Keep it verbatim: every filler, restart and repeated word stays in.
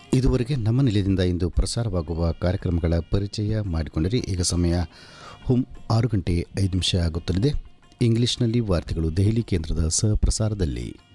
ಇದುವರೆಗೆ ನಮ್ಮ ನಿಲಯದಿಂದ ಇಂದು ಪ್ರಸಾರವಾಗುವ ಕಾರ್ಯಕ್ರಮಗಳ ಪರಿಚಯ ಮಾಡಿಕೊಂಡರೆ ಈಗ ಸಮಯ ಹುಂ ಆರು ಗಂಟೆ ಐದು ನಿಮಿಷ ಆಗುತ್ತಲಿದೆ. ಇಂಗ್ಲಿಷ್ನಲ್ಲಿ ವಾರ್ತೆಗಳು ದೆಹಲಿ ಕೇಂದ್ರದ ಸಹ ಪ್ರಸಾರದಲ್ಲಿ.